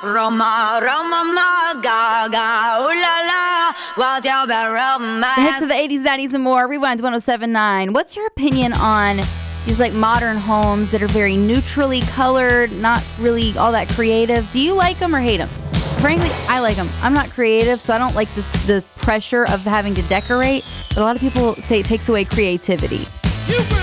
Roma, Roma, ma, gaga, ooh la la, what's your romance? The hits of the 80s, 90s, and more. Rewind 107.9. What's your opinion on these like modern homes that are very neutrally colored, not really all that creative? Do you like them or hate them? Frankly, I like them. I'm not creative, so I don't like the pressure of having to decorate. But a lot of people say it takes away creativity.